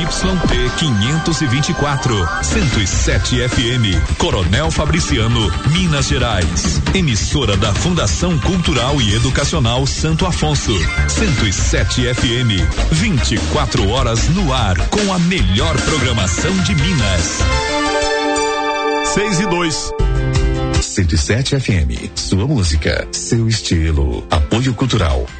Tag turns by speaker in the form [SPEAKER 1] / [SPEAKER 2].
[SPEAKER 1] ZYT 524, 107 FM, Coronel Fabriciano, Minas Gerais. Emissora da Fundação Cultural e Educacional Santo Afonso, 107 FM, 24 horas no ar com a melhor programação de Minas. 6:02.
[SPEAKER 2] 107 FM, sua música, seu estilo. Apoio Cultural